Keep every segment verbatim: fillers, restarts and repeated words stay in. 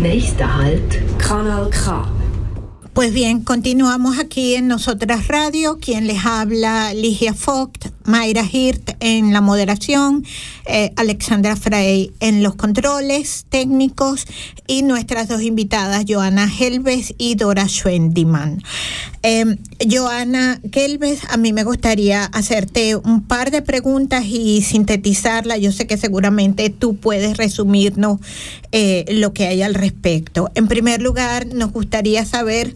Nächster Halt, Kanal K. Pues bien, continuamos aquí en Nosotras Radio. Quien les habla, Ligia Vogt, Mayra Hirt en la moderación, eh, Alexandra Frey en los controles técnicos y nuestras dos invitadas, Joana Gelbes y Dora Schwendimann. Eh, Joana Gelbes, a mí me gustaría hacerte un par de preguntas y sintetizarla. Yo sé que seguramente tú puedes resumirnos eh, lo que hay al respecto. En primer lugar, nos gustaría saber,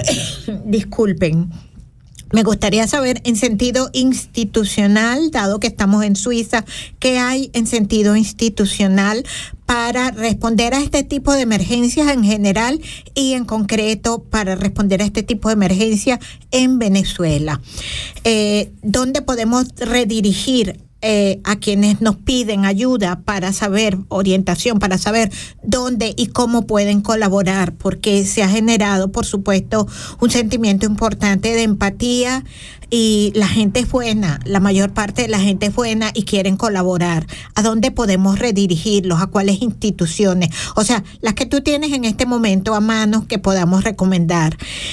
disculpen, me gustaría saber en sentido institucional, dado que estamos en Suiza, ¿qué hay en sentido institucional para responder a este tipo de emergencias en general y en concreto para responder a este tipo de emergencias en Venezuela? Eh, ¿Dónde podemos redirigir Eh, a quienes nos piden ayuda para saber, orientación, para saber dónde y cómo pueden colaborar? Porque se ha generado, por supuesto, un sentimiento importante de empatía y la gente es buena, la mayor parte de la gente es buena y quieren colaborar. ¿A dónde podemos redirigirlos? ¿A cuáles instituciones? O sea, las que tú tienes en este momento a mano que podamos recomendar.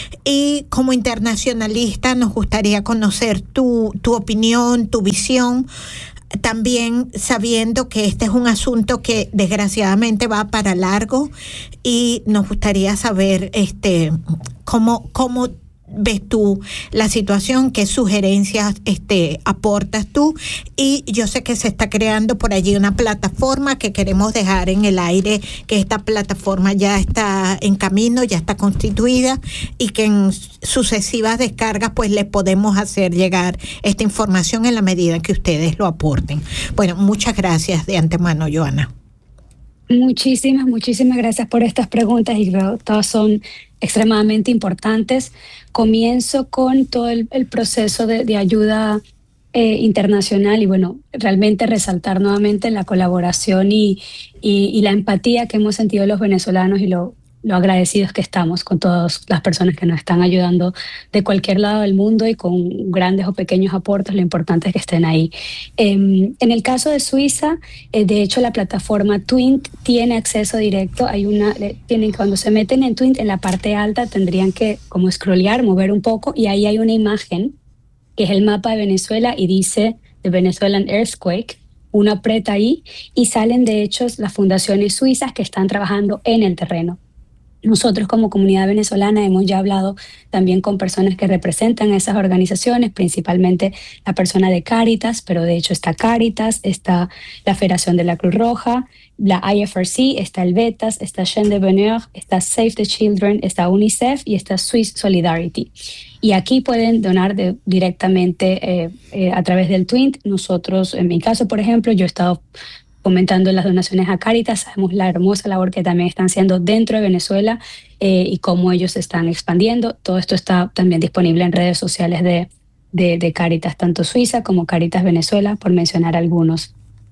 Y como internacionalista nos gustaría conocer tu, tu opinión, tu visión, también sabiendo que este es un asunto que desgraciadamente va para largo y nos gustaría saber este cómo, cómo ves tú la situación, qué sugerencias este, aportas tú. Y yo sé que se está creando por allí una plataforma que queremos dejar en el aire, que esta plataforma ya está en camino, ya está constituida y que en sucesivas descargas pues les podemos hacer llegar esta información en la medida en que ustedes lo aporten. Bueno, muchas gracias de antemano, Joana. Muchísimas, muchísimas gracias por estas preguntas y creo que todas son extremadamente importantes. Comienzo con todo el, el proceso de, de ayuda eh, internacional y bueno, realmente resaltar nuevamente la colaboración y, y, y la empatía que hemos sentido los venezolanos y lo lo agradecidos que estamos con todas las personas que nos están ayudando de cualquier lado del mundo y con grandes o pequeños aportes, lo importante es que estén ahí. Eh, en el caso de Suiza, eh, de hecho la plataforma Twint tiene acceso directo. Hay una, eh, tienen, cuando se meten en Twint, en la parte alta tendrían que como scrollear, mover un poco y ahí hay una imagen que es el mapa de Venezuela y dice The Venezuelan Earthquake. Uno aprieta ahí y salen de hecho las fundaciones suizas que están trabajando en el terreno. Nosotros como comunidad venezolana hemos ya hablado también con personas que representan a esas organizaciones, principalmente la persona de Cáritas, pero de hecho está Cáritas, está la Federación de la Cruz Roja, la I F R C, está el Vetas, está Chaîne de Bonheur, está Save the Children, está UNICEF y está Swiss Solidarity. Y aquí pueden donar de, directamente eh, eh, a través del Twint. Nosotros, en mi caso, por ejemplo, yo he estado fomentando las donaciones a Cáritas, sabemos la hermosa labor que también están haciendo dentro de Venezuela eh, y cómo ellos se están expandiendo. Todo esto está también disponible en redes sociales de, de, de Cáritas, tanto Suiza como Cáritas Venezuela, por mencionar algunos.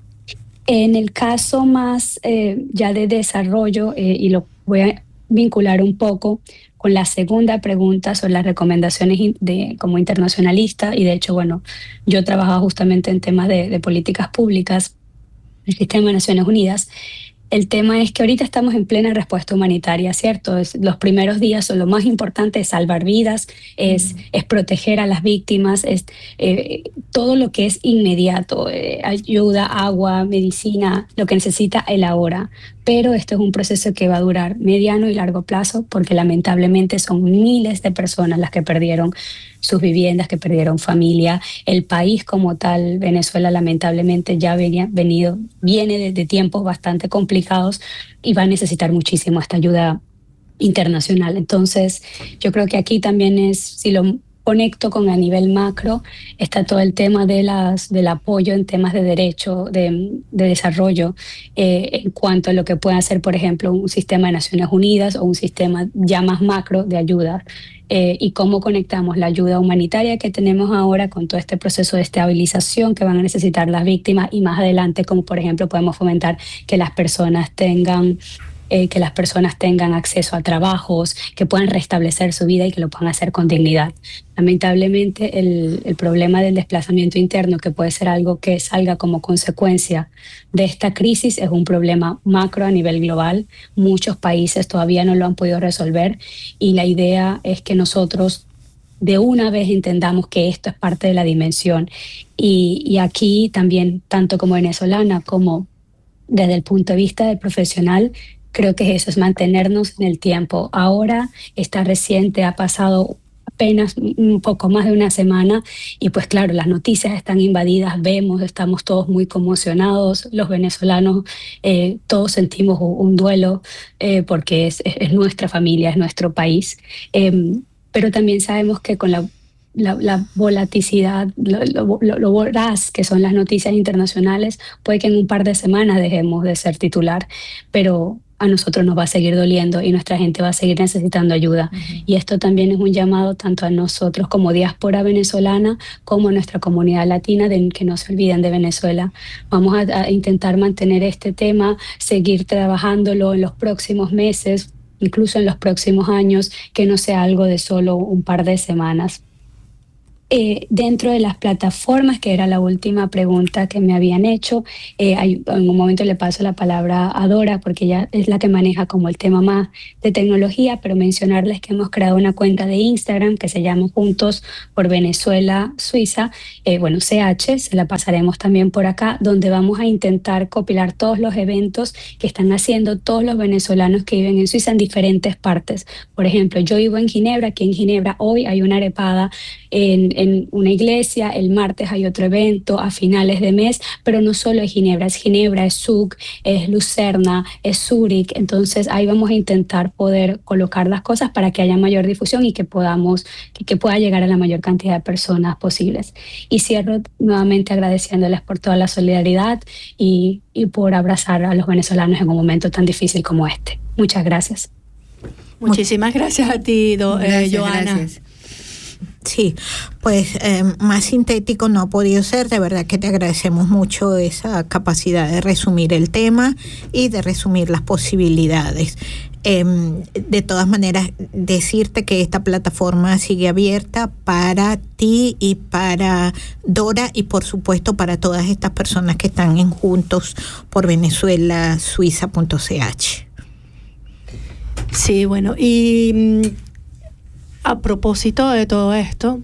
En el caso más eh, ya de desarrollo, eh, y lo voy a vincular un poco con la segunda pregunta sobre las recomendaciones de, como internacionalista, y de hecho, bueno, yo he trabajado justamente en temas de, de políticas públicas, el sistema de Naciones Unidas. El tema es que ahorita estamos en plena respuesta humanitaria, ¿cierto? Es, los primeros días son lo más importante, es salvar vidas, es, mm. es proteger a las víctimas, es eh, todo lo que es inmediato, eh, ayuda, agua, medicina, lo que necesita el ahora. Pero esto es un proceso que va a durar mediano y largo plazo porque lamentablemente son miles de personas las que perdieron sus viviendas, que perdieron familia. El país como tal, Venezuela, lamentablemente ya venía, venido, viene de, de tiempos bastante complicados y va a necesitar muchísimo esta ayuda internacional. Entonces, yo creo que aquí también es, si lo conecto con a nivel macro, está todo el tema de las, del apoyo en temas de derecho, de, de desarrollo, eh, en cuanto a lo que puede hacer, por ejemplo, un sistema de Naciones Unidas o un sistema ya más macro de ayuda, eh, y cómo conectamos la ayuda humanitaria que tenemos ahora con todo este proceso de estabilización que van a necesitar las víctimas y más adelante, como por ejemplo podemos fomentar que las personas tengan eh, que las personas tengan acceso a trabajos, que puedan restablecer su vida y que lo puedan hacer con dignidad. Lamentablemente, el, el problema del desplazamiento interno, que puede ser algo que salga como consecuencia de esta crisis, es un problema macro a nivel global. Muchos países todavía no lo han podido resolver y la idea es que nosotros de una vez entendamos que esto es parte de la dimensión. Y, y aquí también, tanto como venezolana como desde el punto de vista del profesional, creo que eso es mantenernos en el tiempo. Ahora está reciente, ha pasado apenas un poco más de una semana y pues claro, las noticias están invadidas, vemos, estamos todos muy conmocionados, los venezolanos eh, todos sentimos un duelo eh, porque es, es, es nuestra familia, es nuestro país, eh, pero también sabemos que con la La, la volatilidad, lo, lo, lo voraz que son las noticias internacionales, puede que en un par de semanas dejemos de ser titular, pero a nosotros nos va a seguir doliendo y nuestra gente va a seguir necesitando ayuda. Uh-huh. Y esto también es un llamado tanto a nosotros como diáspora venezolana, como a nuestra comunidad latina, de que no se olviden de Venezuela. Vamos a, a intentar mantener este tema, seguir trabajándolo en los próximos meses, incluso en los próximos años, que no sea algo de solo un par de semanas. Eh, dentro de las plataformas, que era la última pregunta que me habían hecho, eh, hay, en un momento le paso la palabra a Dora porque ella es la que maneja como el tema más de tecnología, pero mencionarles que hemos creado una cuenta de Instagram que se llama Juntos por Venezuela Suiza, eh, bueno, C H, se la pasaremos también por acá, donde vamos a intentar copilar todos los eventos que están haciendo todos los venezolanos que viven en Suiza en diferentes partes. Por ejemplo, yo vivo en Ginebra, aquí en Ginebra hoy hay una arepada en en una iglesia, el martes hay otro evento a finales de mes, pero no solo es Ginebra, es Ginebra, es Zug, es Lucerna, es Zúrich, entonces ahí vamos a intentar poder colocar las cosas para que haya mayor difusión y que podamos, que, que pueda llegar a la mayor cantidad de personas posibles. Y cierro nuevamente agradeciéndoles por toda la solidaridad y, y por abrazar a los venezolanos en un momento tan difícil como este. Muchas gracias. Muchísimas gracias a ti, do, gracias, eh, Joana. Gracias. Sí, pues eh, más sintético no ha podido ser. De verdad que te agradecemos mucho esa capacidad de resumir el tema y de resumir las posibilidades. Eh, de todas maneras, decirte que esta plataforma sigue abierta para ti y para Dora y por supuesto para todas estas personas que están en Juntos por Venezuela Suiza punto c h. Sí, bueno, y a propósito de todo esto,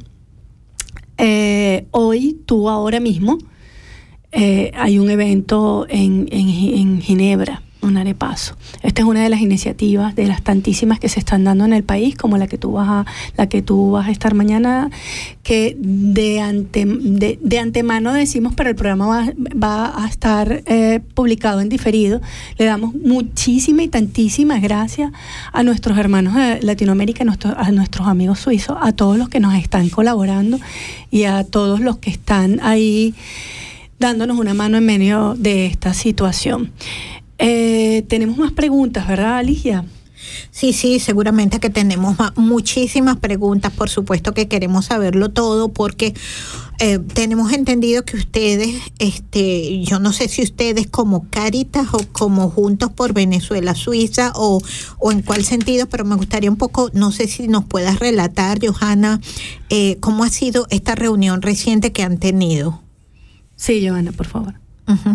eh, hoy, tú ahora mismo, eh, hay un evento en, en, en Ginebra, un arepazo. Esta es una de las iniciativas de las tantísimas que se están dando en el país, como la que tú vas a, la que tú vas a estar mañana, que de, ante, de, de antemano decimos, pero el programa va, va a estar eh, publicado en diferido. Le damos muchísimas y tantísimas gracias a nuestros hermanos de Latinoamérica, a nuestros, a nuestros amigos suizos, a todos los que nos están colaborando y a todos los que están ahí dándonos una mano en medio de esta situación. Eh, tenemos más preguntas, ¿verdad, Alicia? Sí, sí, seguramente que tenemos muchísimas preguntas, por supuesto que queremos saberlo todo porque eh, tenemos entendido que ustedes, este, yo no sé si ustedes como Cáritas o como Juntos por Venezuela Suiza o, o en cuál sentido, pero me gustaría un poco, no sé si nos puedas relatar, Johanna, eh, cómo ha sido esta reunión reciente que han tenido. Sí, Johanna, por favor. Uh-huh.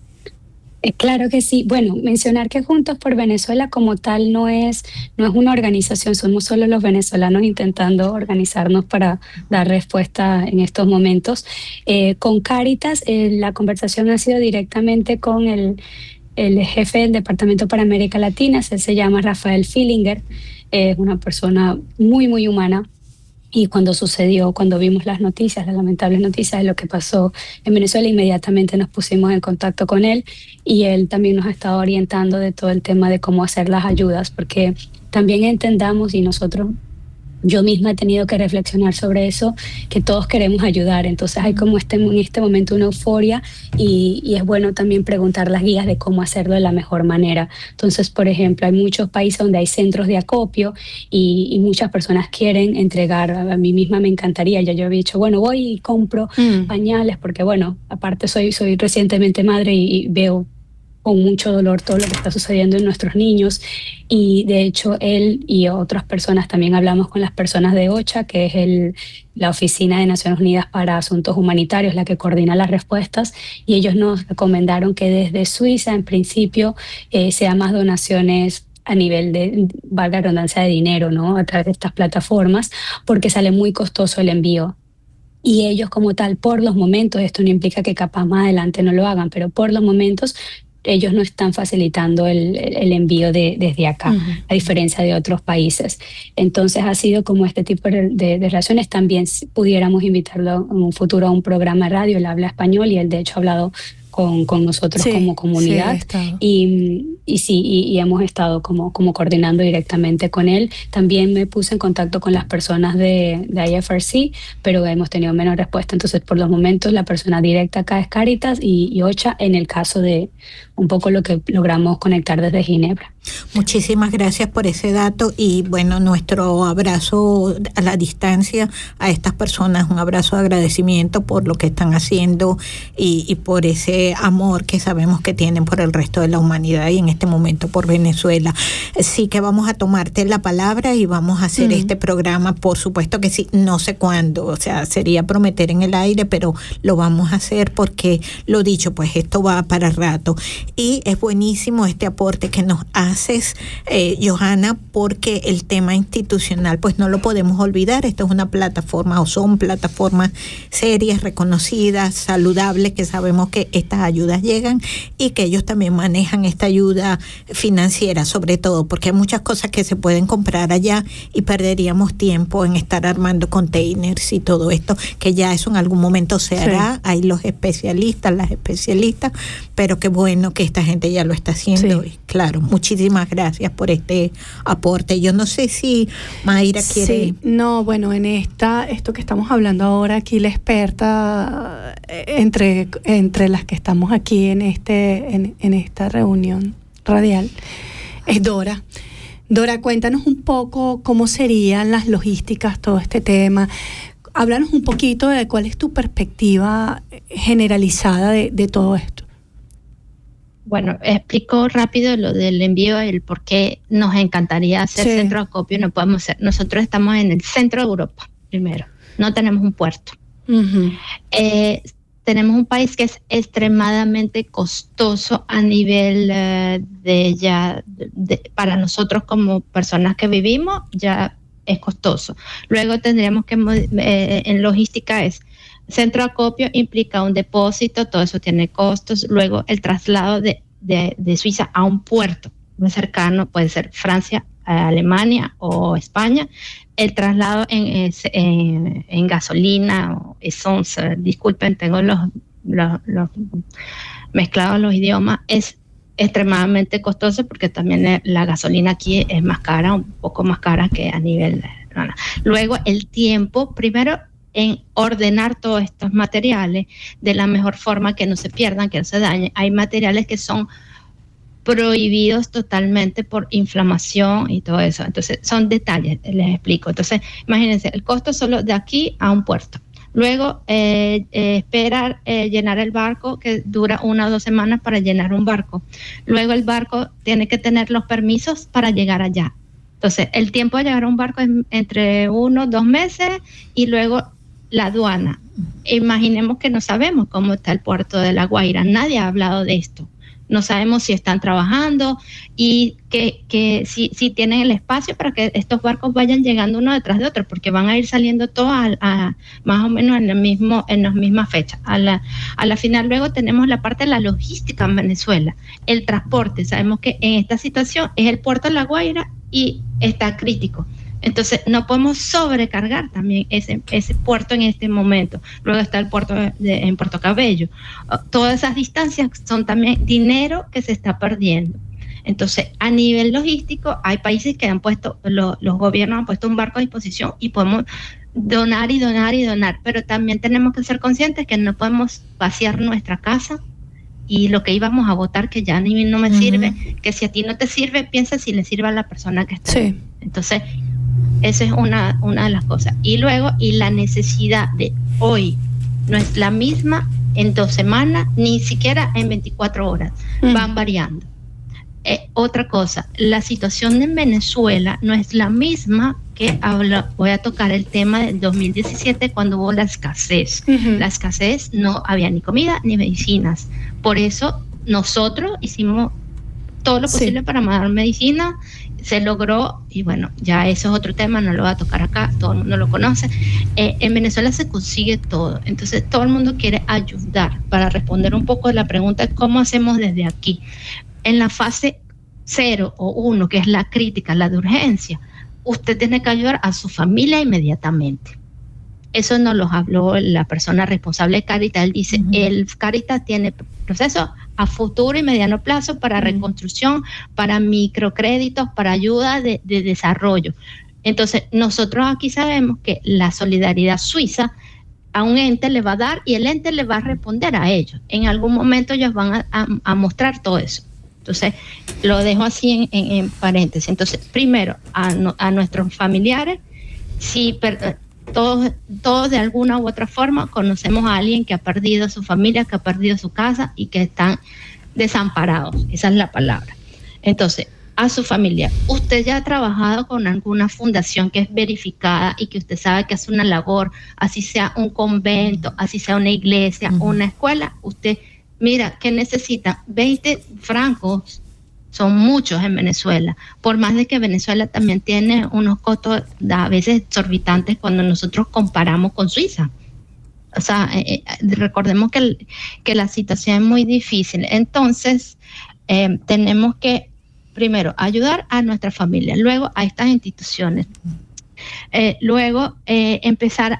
Claro que sí. Bueno, mencionar que Juntos por Venezuela como tal no es, no es una organización, somos solo los venezolanos intentando organizarnos para dar respuesta en estos momentos. Eh, con Cáritas, eh, la conversación ha sido directamente con el, el jefe del Departamento para América Latina, él se llama Rafael Fillinger, es eh, una persona muy, muy humana. Y cuando sucedió, cuando vimos las noticias, las lamentables noticias de lo que pasó en Venezuela, inmediatamente nos pusimos en contacto con él y él también nos ha estado orientando de todo el tema de cómo hacer las ayudas, porque también entendamos y nosotros, yo misma he tenido que reflexionar sobre eso, que todos queremos ayudar, entonces hay como este, en este momento una euforia y, y es bueno también preguntar las guías de cómo hacerlo de la mejor manera. Entonces, por ejemplo, hay muchos países donde hay centros de acopio y, y muchas personas quieren entregar, a mí misma me encantaría, ya yo había dicho, bueno, voy y compro mm. pañales, porque bueno, aparte soy, soy recientemente madre y, y veo con mucho dolor todo lo que está sucediendo en nuestros niños, y de hecho él y otras personas también hablamos con las personas de OCHA, que es el, la Oficina de Naciones Unidas para Asuntos Humanitarios, la que coordina las respuestas, y ellos nos recomendaron que desde Suiza en principio eh, sea más donaciones a nivel de, valga la redundancia, de dinero, ¿no? A través de estas plataformas, porque sale muy costoso el envío. Y ellos como tal, por los momentos, esto no implica que capaz más adelante no lo hagan, pero por los momentos ellos no están facilitando el, el envío de, desde acá, uh-huh. a diferencia de otros países. Entonces ha sido como este tipo de, de, de relaciones. También pudiéramos invitarlo en un futuro a un programa de radio, él habla español y él de hecho ha hablado con, con nosotros sí, como comunidad, sí, y, y sí, y, y hemos estado como, como coordinando directamente con él. También me puse en contacto con las personas de, de I F R C, pero hemos tenido menos respuesta. Entonces, por los momentos, la persona directa acá es Cáritas y, y OCHA, en el caso de un poco lo que logramos conectar desde Ginebra. Muchísimas gracias por ese dato y bueno, nuestro abrazo a la distancia a estas personas, un abrazo de agradecimiento por lo que están haciendo y, y por ese amor que sabemos que tienen por el resto de la humanidad y en este momento por Venezuela. Sí que vamos a tomarte la palabra y vamos a hacer mm. este programa, por supuesto que sí, no sé cuándo, o sea, sería prometer en el aire, pero lo vamos a hacer porque, lo dicho, pues esto va para rato y es buenísimo este aporte que nos haces, eh, Johanna, porque el tema institucional pues no lo podemos olvidar. Esto es una plataforma o son plataformas serias, reconocidas, saludables, que sabemos que estas ayudas llegan y que ellos también manejan esta ayuda financiera, sobre todo porque hay muchas cosas que se pueden comprar allá y perderíamos tiempo en estar armando containers y todo esto, que ya eso en algún momento se hará. Sí. Hay los especialistas, las especialistas, pero qué bueno que esta gente ya lo está haciendo. Sí. Y claro, muchísimas gracias por este aporte. Yo no sé si Mayra quiere... Sí, no, bueno, en esta, esto que estamos hablando ahora, aquí la experta entre, entre las que estamos aquí en, este, en, en esta reunión radial es Dora. Dora, cuéntanos un poco cómo serían las logísticas, todo este tema. Háblanos un poquito de cuál es tu perspectiva generalizada de, de todo esto. Bueno, explico rápido lo del envío, el por qué nos encantaría hacer sí. centro de acopio. No podemos hacer. Nosotros estamos en el centro de Europa, primero. No tenemos un puerto. Uh-huh. Eh, tenemos un país que es extremadamente costoso a nivel uh, de ya, de, de, para nosotros como personas que vivimos, ya es costoso. Luego tendríamos que, eh, en logística es, centro de acopio implica un depósito, todo eso tiene costos. Luego el traslado de, de, de Suiza a un puerto muy cercano, puede ser Francia, Alemania o España. El traslado en, en, en gasolina o essence, disculpen, tengo los, los, los mezclados los idiomas, es extremadamente costoso porque también la gasolina aquí es más cara, un poco más cara que a nivel... No, no. Luego el tiempo, primero en ordenar todos estos materiales de la mejor forma, que no se pierdan, que no se dañen. Hay materiales que son prohibidos totalmente por inflamación y todo eso. Entonces, son detalles, les explico. Entonces, imagínense, el costo solo de aquí a un puerto. Luego, eh, eh, esperar eh, llenar el barco, que dura una o dos semanas para llenar un barco. Luego, el barco tiene que tener los permisos para llegar allá. Entonces, el tiempo de llegar a un barco es entre uno o dos meses y luego la aduana. Imaginemos que no sabemos cómo está el puerto de La Guaira. Nadie ha hablado de esto. No sabemos si están trabajando y que, que si, si tienen el espacio para que estos barcos vayan llegando uno detrás de otro, porque van a ir saliendo todos a, a, más o menos en, el mismo, en las mismas fechas. A la, a la final luego tenemos la parte de la logística en Venezuela, el transporte. Sabemos que en esta situación es el puerto de La Guaira y está crítico. Entonces, no podemos sobrecargar también ese, ese puerto en este momento. Luego está el puerto de, de, en Puerto Cabello. Todas esas distancias son también dinero que se está perdiendo. Entonces, a nivel logístico, hay países que han puesto, lo, los gobiernos han puesto un barco a disposición y podemos donar y donar y donar. Pero también tenemos que ser conscientes que no podemos vaciar nuestra casa y lo que íbamos a votar, que ya ni no me uh-huh. sirve, que si a ti no te sirve, piensa si le sirve a la persona que está sí. ahí. Entonces, esa es una, una de las cosas. Y luego, y la necesidad de hoy no es la misma en dos semanas, ni siquiera en veinticuatro horas, mm. van variando. Eh, otra cosa, la situación en Venezuela no es la misma que habla, voy a tocar el tema del dos mil diecisiete cuando hubo la escasez. Uh-huh. La escasez, no había ni comida ni medicinas. Por eso nosotros hicimos todo lo posible sí. para mandar medicina, se logró, y bueno, ya eso es otro tema, no lo voy a tocar acá, todo el mundo lo conoce. Eh, en Venezuela se consigue todo, entonces todo el mundo quiere ayudar. Para responder un poco a la pregunta, ¿cómo hacemos desde aquí? En la fase cero o uno, que es la crítica, la de urgencia, usted tiene que ayudar a su familia inmediatamente. Eso nos lo habló la persona responsable de Cáritas. Él dice, uh-huh. el Cáritas tiene procesos a futuro y mediano plazo para uh-huh. reconstrucción, para microcréditos, para ayuda de, de desarrollo. Entonces, nosotros aquí sabemos que la solidaridad suiza a un ente le va a dar y el ente le va a responder a ellos. En algún momento ellos van a, a, a mostrar todo eso. Entonces, lo dejo así en, en, en paréntesis. Entonces, primero, a, no, a nuestros familiares, si per, todos, todos de alguna u otra forma conocemos a alguien que ha perdido su familia, que ha perdido su casa y que están desamparados. Esa es la palabra. Entonces, a su familia, usted ya ha trabajado con alguna fundación que es verificada y que usted sabe que hace una labor, así sea un convento, así sea una iglesia, uh-huh. una escuela, usted... Mira, ¿qué necesitan? veinte francos, son muchos en Venezuela, por más de que Venezuela también tiene unos costos a veces exorbitantes cuando nosotros comparamos con Suiza. O sea, eh, recordemos que, el, que la situación es muy difícil. Entonces, eh, tenemos que, primero, ayudar a nuestra familia, luego a estas instituciones. Eh, luego, eh, empezar